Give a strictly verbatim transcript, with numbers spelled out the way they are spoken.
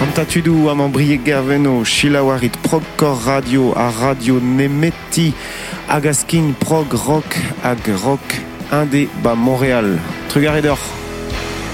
Antatudu amambrié Gaveno, Chilawarit, Progcore Radio, a Radio Nemeti, Agaskin, Prog Rock, Ag Rock, Indé, Ba Montréal. Trugaredor.